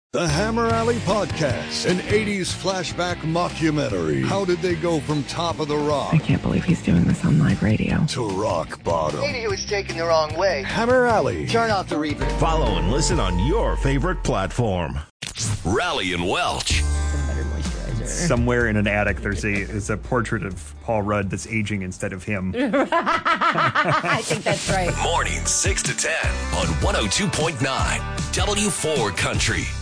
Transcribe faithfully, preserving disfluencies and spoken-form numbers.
The Hammer Alley Podcast, an eighties flashback mockumentary. How did they go from top of the rock? I can't believe he's doing this on live radio. To rock bottom. Maybe he was taken the wrong way. Hammer Alley. Turn off the replay. Follow and listen on your favorite platform. Rally and Welch. Somewhere in an attic, there's a is a portrait of Paul Rudd that's aging instead of him. I think that's right. Mornings six to ten on one oh two point nine W four Country.